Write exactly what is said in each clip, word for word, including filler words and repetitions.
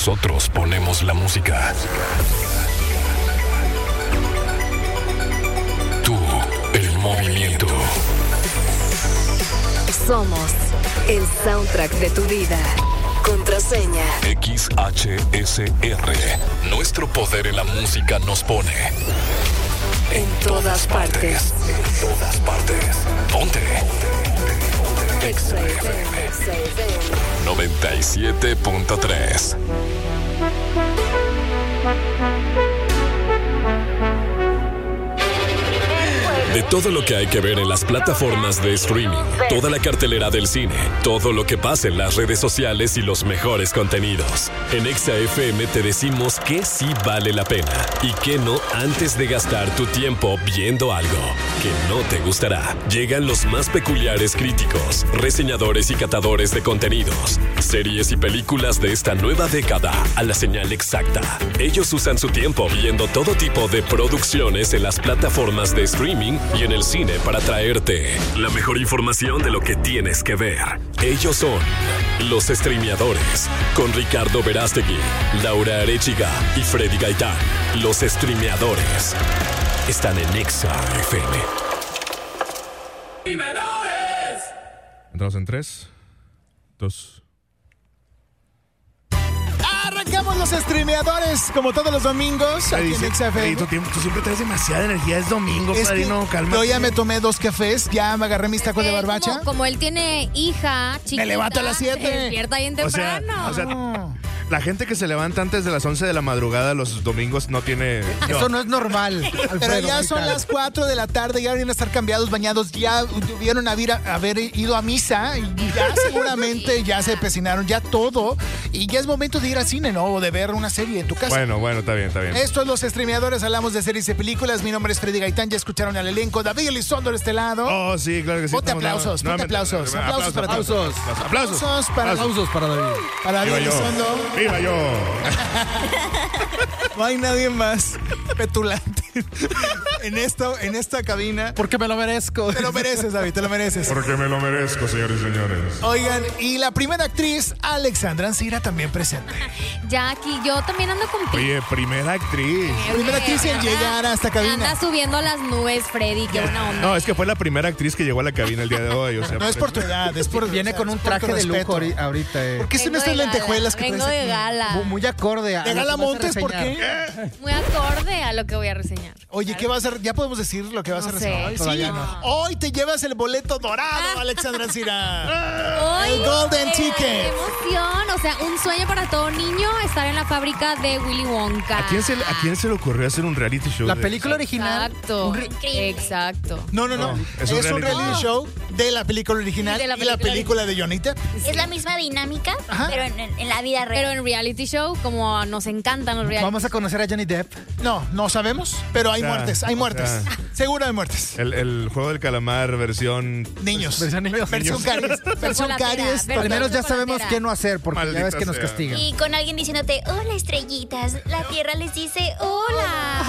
Nosotros ponemos la música. Tú, el movimiento. Somos el soundtrack de tu vida. Contraseña X H S R. Nuestro poder en la música nos pone en todas partes. En todas partes. Ponte. Exa F M noventa y siete punto tres. De todo lo que hay que ver en las plataformas de streaming, toda la cartelera del cine, todo lo que pasa en las redes sociales y los mejores contenidos. En Exa F M te decimos que sí vale la pena y que no antes de gastar tu tiempo viendo algo que no te gustará. Llegan los más peculiares críticos, reseñadores y catadores de contenidos, series y películas de esta nueva década a la señal exacta. Ellos usan su tiempo viendo todo tipo de producciones en las plataformas de streaming y en el cine para traerte la mejor información de lo que tienes que ver. Ellos son los streameadores, con Ricardo Verástegui, Laura Arechiga y Freddy Gaitán. Los streameadores están en Exa F M. Entramos en tres, dos. Arrancamos los streameadores como todos los domingos aquí dice, en Exa F M. Tú, tú siempre traes demasiada energía, es domingo, Es padrino, que calma. yo ya me tomé dos cafés, ya me agarré mis Es tacos que de barbacha. Como, como él tiene hija chiquita, Me levanto a las siete. se despierta bien O sea, temprano. o sea, la gente que se levanta antes de las once de la madrugada los domingos no tiene... Eso no. no es normal, Alfredo. Pero ya son ahorita. las cuatro de la tarde, ya deberían estar cambiados, bañados, ya tuvieron haber, haber ido a misa y ya seguramente ya se pecinaron, ya todo. Y ya es momento de ir al cine, ¿no? O de ver una serie en tu casa. Bueno, bueno, está bien, está bien. Esto es Los Streameadores, hablamos de series y películas. Mi nombre es Freddy Gaitán, ya escucharon al elenco. David Elizondo de este lado. Oh, sí, claro que sí. Ponte Estamos- aplausos, ponte nuevamente- aplausos, aplausos para todos. aplausos. Aplausos. Aplausos para, Aplausos para David. para David Viva yo. Elizondo. Viva yo. No hay nadie más petulante en, esto, en esta cabina. Porque me lo merezco. Te lo mereces, David, te lo mereces. Porque me lo merezco, señores y señores. Oigan, y la primera actriz, Alexandra Ancira, también presente. Jackie, yo también ando contigo. Oye, primera actriz. Primera actriz en llegar a esta cabina. Anda subiendo a las nubes, Freddy, qué buena onda. No, es que fue la primera actriz que llegó a la cabina el día de hoy. O sea, No es por tu edad, es por... Viene o sea, con es un por tu traje de lujo respeto. ahori- ahorita. Eh. ¿Por qué son Vengo estas de gala, lentejuelas que Vengo traes de aquí? gala. Muy, muy acorde a. ¿De lo que Gala vas a Montes? ¿Por reseñar. qué? Muy acorde a lo que voy a reseñar. Oye, ¿qué vas a... ¿Ya podemos decir lo que vas No a sé. reseñar? Sí. Todavía no. Hoy te llevas el boleto dorado, Alexandra Ancira. Hoy, El Golden eh, Ticket. ¡Qué emoción! O sea, un sueño para todo niño estar en la fábrica de Willy Wonka. ¿A quién, se, le- ¿A quién se le ocurrió hacer un reality show? La de- película original. Exacto. un re- Increíble. Exacto. No, no, no. No, es, es un un reality reality show de la película original De la y la película película de Johnny Depp. Es la misma dinámica, Ajá. pero en, en- en la vida Pero real. en reality show, como nos encantan los reality. Vamos a conocer a Johnny Depp. No, no sabemos, pero hay O sea, muertes, hay o muertes. sea. Seguro hay muertes. El, el juego del calamar versión... Niños. Versión niños. Versión caries. Versión Chocolatera, caries. versión Al menos ya chocolatera. sabemos qué no hacer, porque Maldita ya ves que nos sea. castigan. Y con alguien diciéndote, hola estrellitas, la tierra les dice, hola.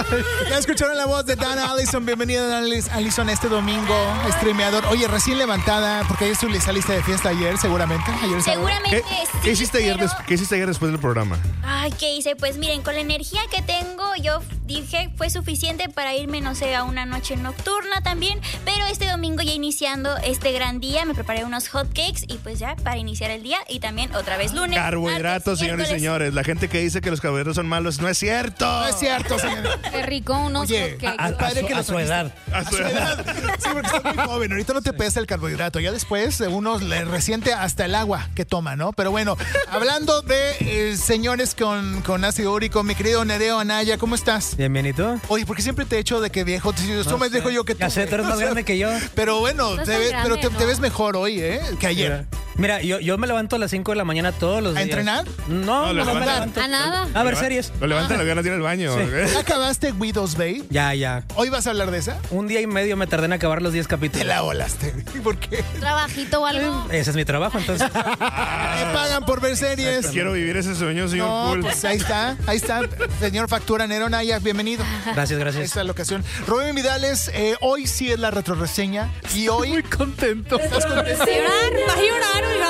Ya escucharon la voz de Dana Allison. Bienvenida, Dana Allison, este domingo. Streameador. Oye, recién levantada, porque ayer tú le saliste de fiesta ayer, seguramente. Ayer sábado. Seguramente ¿Qué, sí, qué hiciste ayer pero- des- ¿Qué hiciste ayer después del programa? Ay, ¿qué hice? Pues miren, con la energía que tengo, yo dije fue suficiente para irme, no sé, a una noche nocturna también. Pero este domingo ya iniciando este gran día, me preparé unos hot cakes y pues ya para iniciar el día. Y también otra vez lunes. Carbohidratos, martes, señores y miércoles. señores. La gente que dice que los carbohidratos son malos, no es cierto. No es cierto, señor. Qué rico, unos Oye, hotcakes. a- a- padre que a lo su trajiste. edad. A A su su edad. Sí, porque está muy joven. Ahorita no te pesa el carbohidrato. Ya después uno le resiente hasta el agua que toma, ¿no? Pero bueno, hablando de eh, señores con, con ácido úrico, mi querido Nereo Anaya, ¿cómo estás? Bienvenido. Oye, ¿por qué siempre te echo de que viejo? Tú No me sé. dejo yo que tú. Ya sé, tú eres más grande que yo. Pero bueno, No te estás ves- grande, pero te, te ¿no? ves mejor hoy, ¿eh? Que ayer. Mira, mira, yo, yo me levanto a las cinco de la mañana todos los ¿A días. entrenar? No, No, no, no me levantar. levanto. A nada. A ver series. Lo levantan las ganas de ir al baño. Sí. ¿eh? ¿Ya acabaste Widow's Bay? Ya, ya. ¿Hoy vas a hablar de esa? Un día y medio me tardé en acabar los diez Te capítulos. la volaste. ¿Por qué? Trabajito o algo. Ese es mi trabajo, entonces. Me pagan por ver series. Quiero vivir ese sueño, señor No, Pool. pues ahí está, ahí está. Señor Factura Nereo Naya, bienvenido. Gracias, Esta gracias. es la ocasión. Rubén Vidales, eh, hoy sí es la retroreseña. Y hoy. Muy contento. ¿Estás contento? ¿Vas a llorar? ¿Vas a llorar, oiga? Oye,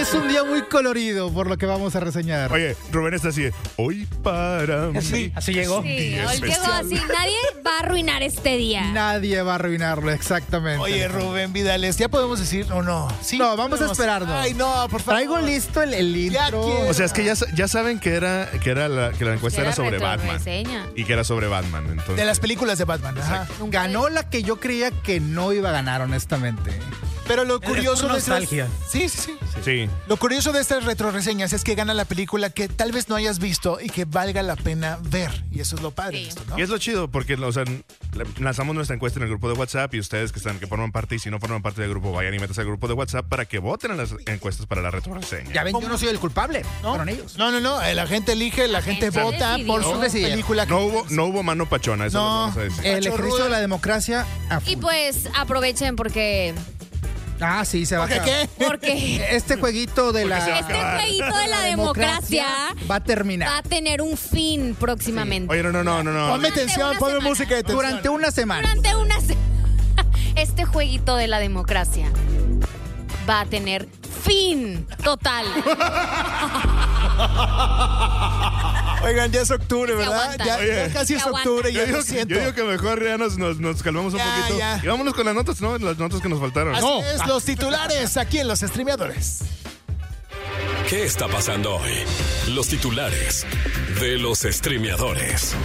es un día muy colorido por lo que vamos a reseñar. Oye, Rubén está así, hoy para mí. Así, así llegó. Sí, día hoy llegó especial. así. Nadie va a arruinar este día. Nadie va a arruinarlo, exactamente. Oye, Rubén Vidales, ¿ya podemos decir o no? Sí, No, vamos a podemos. esperarnos. Ay, no, por favor. Traigo listo el, el Ya intro. quiero. O sea, es que ya, ya saben que era, que era la, que la encuesta Era era sobre Batman. retroreseña. Y que era sobre Batman. Entonces, De las películas de Batman. Ajá. Ganó la que yo creía que no iba a ganar, honestamente. Pero lo curioso por de estas... nostalgia. Sí, sí, sí. Sí. Lo curioso de estas retroreseñas es que gana la película que tal vez no hayas visto y que valga la pena ver. Y eso es lo padre de Sí. esto, ¿no? Y es lo chido, porque o sea, lanzamos nuestra encuesta en el grupo de WhatsApp y ustedes que están que forman parte y si no forman parte del grupo, vayan y métanse al grupo de WhatsApp para que voten en las encuestas para la retroreseña. Ya ven, yo no soy el culpable. ¿No? Fueron ellos. No, no, no. eh, La gente elige, la gente gente vota decidió. por su Decidieron. película. No hubo, no hubo mano pachona, eso No. lo vamos a decir. El Cachorruda. ejercicio de la democracia a full. Y pues aprovechen porque. Ah, sí, se va a ¿Qué, acabar. qué? Porque Este jueguito de Porque se va a la este acabar. jueguito de la democracia va a terminar. va a tener un fin próximamente. Oye, no, no, no, no, no. Ponme Durante atención, una ponme semana. música de tensión. Durante una semana. Durante una se- Este jueguito de la democracia va a tener fin total. Oigan, ya es octubre, ¿verdad? aguanta. Ya, Oye. ya casi es Se aguanta. octubre, Yo ya digo, lo siento. yo digo que mejor ya nos, nos, nos calmamos un Ya, poquito. ya. Y vámonos con las notas, ¿no? Las notas que nos faltaron. Así es, los titulares aquí en los streameadores. ¿Qué está pasando hoy? Los titulares de los streameadores.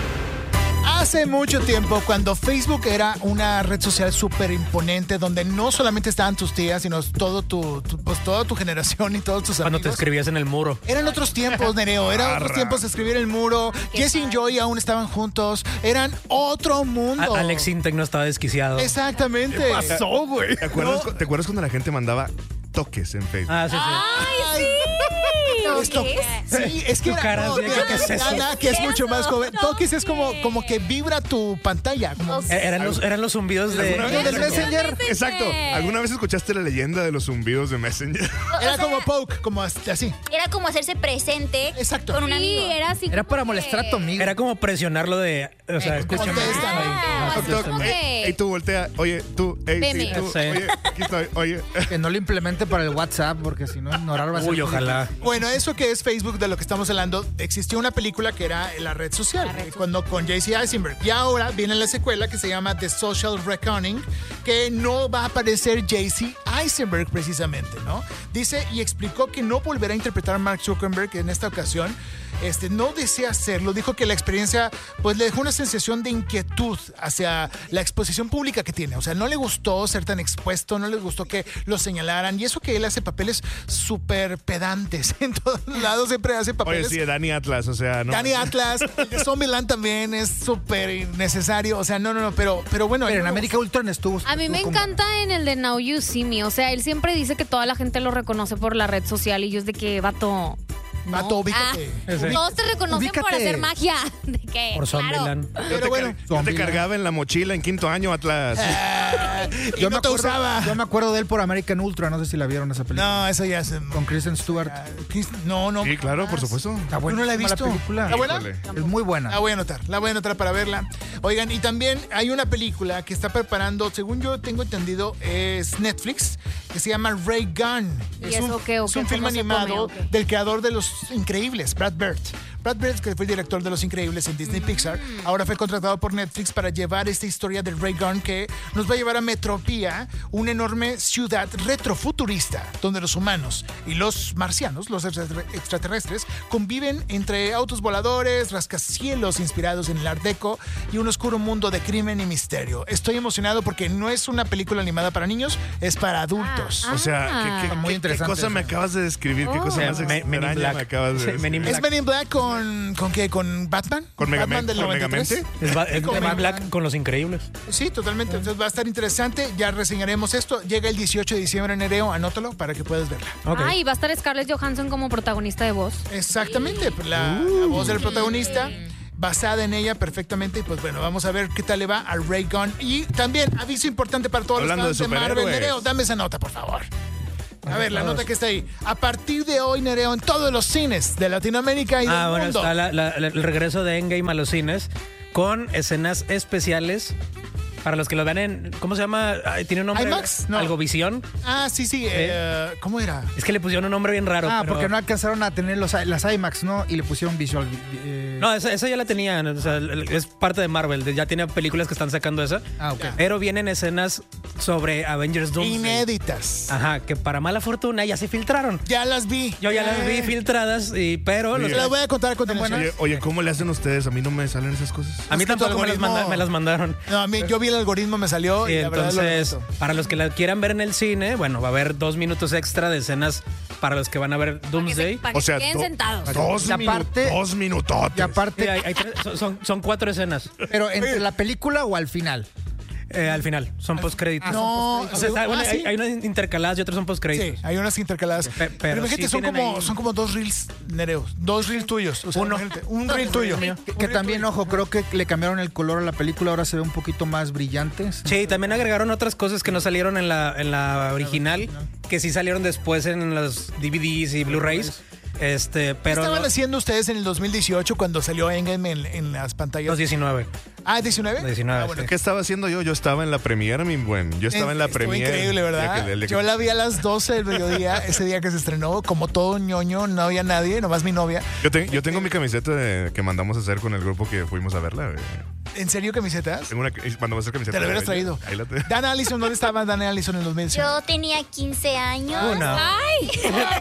Hace mucho tiempo, cuando Facebook era una red social súper imponente, donde no solamente estaban tus tías, sino todo tu, tu- pues, toda tu generación y todos tus Cuando te amigos. escribías en el muro. Eran otros tiempos, Nereo. Eran otros Arra. tiempos de escribir el muro. Jesse y Joy aún estaban juntos. Eran otro mundo. A- Alex Intec no estaba desquiciado. Exactamente. pasó, güey? ¿Te acuerdas, No. ¿Te acuerdas cuando la gente mandaba toques en Facebook? Ah, sí, sí. ¡Ay, sí! Esto- sí, es que Tu era, cara, no, sí, mira, ¿qué es eso? Ana, que es mucho más joven. Toques es como, Toques. como que vibra tu pantalla. Como, O sea, Eh, Eran los, eran los zumbidos de, ¿Alguna vez- del Messenger. Exacto. ¿Alguna vez escuchaste la leyenda de los zumbidos de Messenger? era O sea, como poke, como así. Era como hacerse presente Exacto. con un amigo. Sí, era así. Era como para que- molestar a tu amigo. Era como presionarlo de. O sea, Eh, escúchame. contéstame. Ah, Toc, toc. ok. Ey, ey, tú voltea. Oye, tú. Ey, Veme. sí, tú. Sí. Oye, aquí estoy. Oye. Que no lo implemente para el WhatsApp, porque si no, ignorar va a ser. Uy, muy ojalá. Bueno, eso que es Facebook, de lo que estamos hablando, existió una película que era la red social, eh, cuando con J C Eisenberg. Y ahora viene la secuela que se llama The Social Reckoning, que no va a aparecer J C Eisenberg precisamente, ¿no? Dice y explicó que no volverá a interpretar a Mark Zuckerberg en esta ocasión. Este, no desea hacerlo. Dijo que la experiencia pues le dejó una sensación de inquietud hacia la exposición pública que tiene. O sea, no le gustó ser tan expuesto, no le gustó que lo señalaran. Y eso que él hace papeles súper pedantes. En todos lados siempre hace Oye, papeles. sí, Dani Atlas, o sea, ¿no? Danny Atlas, el de Zombieland también es súper innecesario. O sea, no, no, no, pero, pero bueno. Pero en no- América Ultron estuvo. A mí me estuvo como- encanta en el de Now You See Me. O sea, él siempre dice que toda la gente lo reconoce por la red social y yo es de que, vato. no. Vato, ubícate. Ah, Ese. todos te reconocen por Ubícate. hacer magia. ¿De qué? Por Claro. Zombieland. Yo Pero te, bueno, car- yo te Zombieland. cargaba en la mochila en quinto año, Atlas. Ah, y Yo, no me te acuerdo, usaba. yo me acuerdo de él por American Ultra. No sé si la vieron esa película. No, eso ya es. Con Kristen Stewart. No, no. Sí, claro, por supuesto. Está buena Yo no la he visto. la película. ¿Está buena? Híjole. Es muy buena. La voy a anotar, la voy a anotar para verla. Oigan, y también hay una película que está preparando, según yo tengo entendido, es Netflix, que se llama Ray Gunn. ¿Y es eso qué, o es qué? un film ¿Cómo se animado come, o qué? del creador de Los Increíbles, Brad Bird. Brad Bird, que fue el director de Los Increíbles en Disney Pixar, ahora fue contratado por Netflix para llevar esta historia del Ray Gunn que nos va a llevar a Metropía, una enorme ciudad retrofuturista, donde los humanos y los marcianos, los extra- extraterrestres, conviven entre autos voladores, rascacielos inspirados en el Art Deco y un oscuro mundo de crimen y misterio. Estoy emocionado porque no es una película animada para niños, es para adultos. Ah, O sea, Ah. ¿qué, qué, Muy qué- interesante qué cosa eso. me acabas de describir? ¿Qué Oh. cosa Sí, más Men- Men in extraña Black. me acabas de Sí, decir? Men in ¿Es Black. Men in Black con, con qué? ¿Con Batman? ¿Con Batman Megamente? del ¿Con noventa y tres? Megamente? Es, ba- es Con Men in Batman. Black con los increíbles. Sí, totalmente. Entonces va a estar interesante. Ya reseñaremos esto. Llega el dieciocho de diciembre en Nereo. Anótalo para que puedas verla. Ok. Ah, y va a estar Scarlett Johansson como protagonista de voz. Exactamente. La, la voz del protagonista. Basada en ella perfectamente. Y pues bueno, vamos a ver qué tal le va a Ray Gunn. Y también, aviso importante para todos Hablando los de fans de, Marvel. superhéroes. Nereo, dame esa nota, por favor. A ver, la nota que está ahí. A partir de hoy, Nereo, en todos los cines de Latinoamérica y del Ah, bueno, mundo. está la- la- la- el regreso de Endgame a los cines con escenas especiales Para los que lo vean en, ¿cómo se llama? Ay, tiene un nombre. ¿IMAX? No. Algo Visión. Ah, sí, sí. Eh, ¿Cómo era? Es que le pusieron un nombre bien raro. Ah, pero- porque no alcanzaron a tener los, las IMAX, ¿no? Y le pusieron Visual. eh, No, esa, esa ya la tenían. O sea, es parte de Marvel. Ya tiene películas que están sacando esa. Ah, ok. Pero vienen escenas sobre Avengers Doomsday. Inéditas. Ajá, que para mala fortuna ya se filtraron. Ya las vi. Yo ya las vi filtradas, y, pero los- Se las voy a contar a continuación. Oye, oye, ¿cómo le hacen ustedes? A mí no me salen esas cosas. a mí es que tu tampoco me las, algoritmo- manda- me las mandaron. No, a mí, yo vi el algoritmo, me salió Sí, y la verdad lo entonces, respeto. para los que la quieran ver en el cine, bueno, va a haber dos minutos extra de escenas para los que van a ver Doomsday. Para que O sea, se queden do- sentados. Dos, Y aparte- minu- dos minutotes. Y aparte, Sí, hay- hay tres- son- son, son cuatro escenas pero entre la película o al final. eh, al final. Son postcréditos. No, O sea, está- bueno, ah, hay, sí. hay unas intercaladas y otras son postcréditos. Sí, hay unas intercaladas. Pe- pero pero imagínate, sí son, tienen como, ahí- son como dos reels nereos. Dos reels tuyos. O sea, Uno. imagínate, un reel tuyo. Que, que también, ojo, creo que le cambiaron el color a la película, ahora se ve un poquito más brillante. Sí, también agregaron otras cosas que no salieron en la, en la original, que sí salieron después en los D V Ds y Blu-rays. Este, ¿Qué pero estaban no- haciendo ustedes en el dos mil dieciocho cuando salió Endgame en, en las pantallas? los diecinueve. Ah, ¿diecinueve? diecinueve, Ah, bueno, sí. ¿Qué estaba haciendo yo? Yo estaba en la premiere, mi buen. Yo estaba en la Estuvo premiere. increíble, ¿verdad? Ya que- el día que- Yo la vi a las doce del mediodía, ese día que se estrenó. Como todo ñoño, no había nadie, nomás mi novia. Yo, te- yo tengo mi camiseta de- que mandamos a hacer con el grupo que fuimos a verla. güey. ¿En serio camisetas? Tengo una mandamos a hacer camiseta. Te la de hubieras ella. traído. Ahí la te- Dan Allison, ¿dónde estaba Dan Allison en el dos mil diecinueve? Yo tenía quince años. Una. ¡Ay!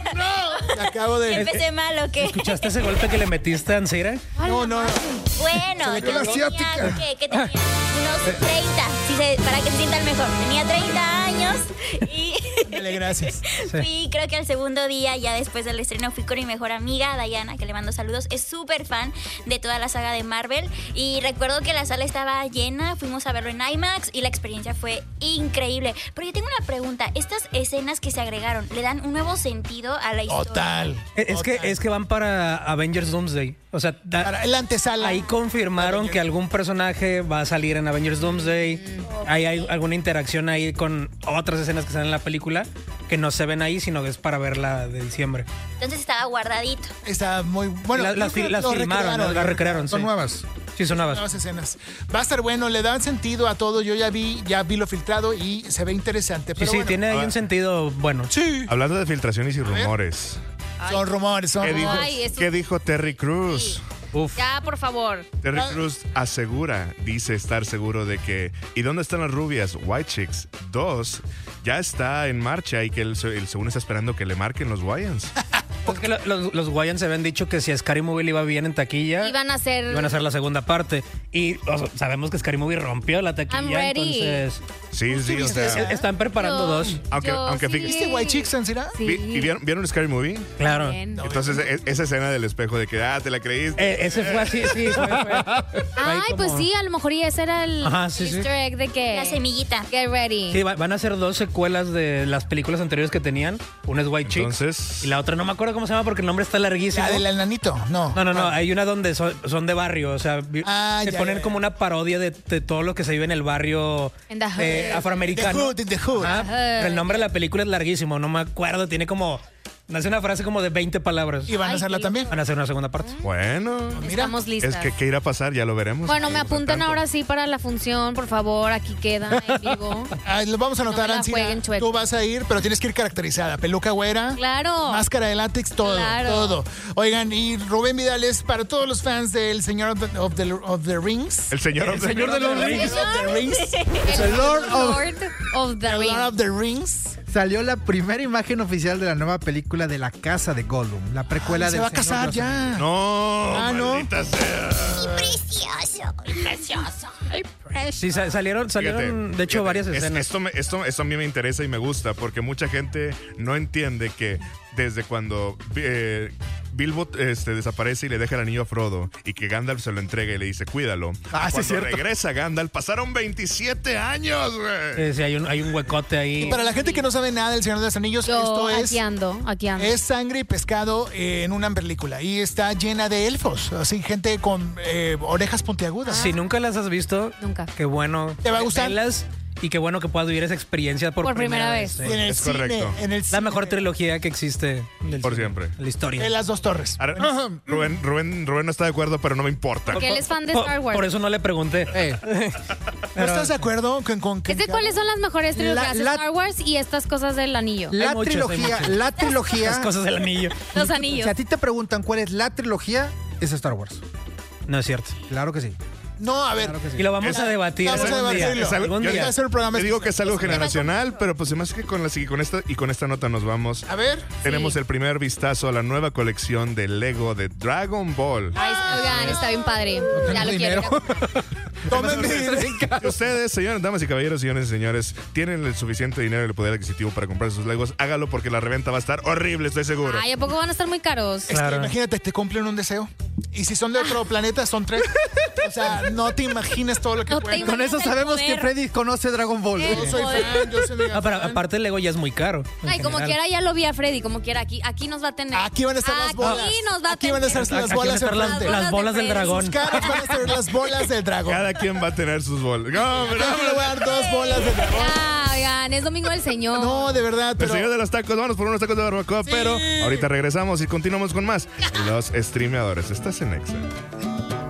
Acabo de... Empecé mal, ¿o qué? ¿Escuchaste ese golpe que le metiste a Ansira? No, no, no. Bueno, ve que yo la tenía, asiática. ¿qué, qué tenía? Unos treinta, si se- para que se sientan mejor. Tenía treinta años y Dale, gracias. fui, creo que al segundo día, ya después del estreno, fui con mi mejor amiga, Dayana, que le mando saludos. Es súper fan de toda la saga de Marvel. Y recuerdo que la sala estaba llena, fuimos a verlo en IMAX y la experiencia fue increíble. Pero yo tengo una pregunta. ¿Estas escenas que se agregaron le dan un nuevo sentido a la historia? Total. Es que, total. es que van para Avengers Doomsday. O sea, da- Para el antesala. ahí confirmaron que algún personaje va a salir en Avengers Doomsday. Ahí hay alguna interacción ahí con otras escenas que salen en la película que no se ven ahí, sino que es para verla de diciembre. Entonces estaba guardadito. Está muy... Bueno, las las, creo que fil- las lo filmaron, recrearon, ¿no? las recrearon. Son sí. nuevas. Sí, son nuevas. Nuevas escenas. Va a estar bueno, le dan sentido a todo. Yo ya vi, ya vi lo filtrado y se ve interesante. Sí, Pero sí, bueno, tiene ahí Ah. un sentido bueno. Sí. Hablando de filtraciones y rumores. Son rumores, son ¿Qué dijo, rumores. Ay, eso- ¿Qué dijo Terry Crews? Uf. Ya, por favor. Terry Ah. Crews asegura, dice estar seguro de que ¿y dónde están las rubias? White Chicks dos ya está en marcha y que él, él según está esperando que le marquen los Wyans. Es que lo- los, los Wayans se habían dicho que si a Scary Movie le iba bien en taquilla, Iban a hacer. iban a hacer la segunda parte. Y o sea, sabemos que Scary Movie rompió la taquilla. I'm ready. Entonces, Sí, sí, o viste sea. esa? están preparando Yo- dos. Aunque- yo aunque sí. fíjate- ¿Viste White Chicks, Sansira? Sí. Vi- ¿Y vieron, vieron Scary Movie? Claro. Bien. Entonces, e- esa escena del espejo de que, ah, te la creíste. Eh, ese fue así, sí. Fue, fue- fue ahí Ay, pues como- sí, a lo mejor y ese era el Ajá, sí, sí. easter egg de que. La semillita. Get ready. Sí, va- van a ser dos secuelas de las películas anteriores que tenían. Una es White Chicks Entonces- y la otra no me acuerdo cómo se llama porque el nombre está larguísimo. La del enanito, no. No, no, no. Hay una donde son, son de barrio. O sea, vi- Ah, se ya, ponen ya, ya. como una parodia de, de todo lo que se vive en el barrio In the hood. eh, afroamericano. The Hood, in the Hood. Ajá, pero el nombre de la película es larguísimo. No me acuerdo. Tiene como. Nace una frase como de veinte palabras. Y van a Ay, hacerla qué también. Van a hacer una segunda parte. Bueno, Mira, Estamos listas. es que qué irá a pasar, ya lo veremos. Bueno, me Mientras apuntan tanto. ahora sí para la función, por favor. Aquí queda en vivo. Ah, lo vamos a No anotar, me la Ancina. jueguen, chueco. Tú vas a ir, pero tienes que ir caracterizada. Peluca güera. Claro. Máscara de látex, todo, Claro. todo. Oigan, y Rubén Vidal es para todos los fans del Señor of the, of the, of the Rings. El señor, El señor de los rings. Of the Rings. El Lord of- Lord of the The Rings. Lord of the Rings. Salió la primera imagen oficial de la nueva película de La Casa de Gollum, la precuela Ay, del se va a Señor de casar los ya. No, Ah, ¿no? maldita sea. Sí, sa- salieron, salieron Fíjate, de hecho, fíjate, varias es- escenas. esto, me- esto, esto a mí me interesa y me gusta porque mucha gente no entiende que desde cuando eh, Bilbo este, desaparece y le deja el anillo a Frodo y que Gandalf se lo entrega y le dice, cuídalo. Ah, sí, cuando es cierto. regresa Gandalf, pasaron veintisiete años, güey. Eh, sí, hay un, hay un huecote ahí. Y para la gente que no sabe nada del Señor de los Anillos, Yo esto es, aquí ando, aquí ando. es sangre y pescado eh, en una película. Y está llena de elfos, así, gente con eh, orejas puntiagudas. Si nunca las has visto, Nunca. qué bueno. ¿Te va a gustar? Velas Y qué bueno que puedas vivir esa experiencia por, Por primera vez. Sí. Y en el Es cine, correcto. en el La cine, mejor trilogía que existe del Por cine, siempre. en la historia. En las dos torres. Ahora, Rubén, Rubén, Rubén no está de acuerdo, pero no me importa. Porque él es fan de Por, Star Wars. por eso no le pregunté. Eh, ¿No estás de acuerdo con, con que ¿Es de cuáles son las mejores trilogías? La- la- Star Wars y estas cosas del anillo. la Hay muchos, hay trilogía, muchos. la trilogía. Las cosas del anillo. Los Si anillos. a ti te preguntan cuál es la trilogía, es Star Wars. No es cierto. Claro que sí. No, a ver. Claro que sí. Y lo vamos Es- a debatir. Vamos a algún día. debatirlo. Es algo- Algún yo- día. Hay que hacer un programa Te digo que es algo especial. generacional, pero pues además que con la y con esta y con esta nota nos vamos. A ver. Tenemos el primer vistazo a la nueva colección de Lego de Dragon Ball. Ay, oigan, está bien padre. Ya lo dinero. quiero. Tomen mi Si ustedes, señores, damas y caballeros, señores y señores, tienen el suficiente dinero y el poder adquisitivo para comprar sus Legos, hágalo porque la reventa va a estar horrible, estoy seguro. Ay, ¿a poco van a estar muy caros? Es que Claro. imagínate, te cumplen un deseo. Y si son de otro planeta, son tres. O sea, no te imaginas todo lo que No te pueden. imaginas. Con eso el sabemos poder. que Freddy conoce Dragon Ball. El Yo soy Joder. fan, yo soy mega Ah, pero fan. aparte el Lego ya es muy caro. en Ay, como general. quiera, ya lo vi a Freddy, como quiera, aquí, aquí nos va a tener. Aquí van a estar las bolas. Aquí nos va a Aquí tener. van a estar las Aquí van a bolas estar las, enfrente. las bolas del Freddy. dragón. Sus caras van a ser las bolas del dragón. Cada quien va a tener sus bolas. No, pero- Aquí le voy a dar dos bolas del dragón. Ya, oigan, es Domingo del Señor. No, de verdad, El pero. señor de los tacos, vamos por unos tacos de barbacoa, pero ahorita regresamos y continuamos con más. Los streameadores. Estás en Exa.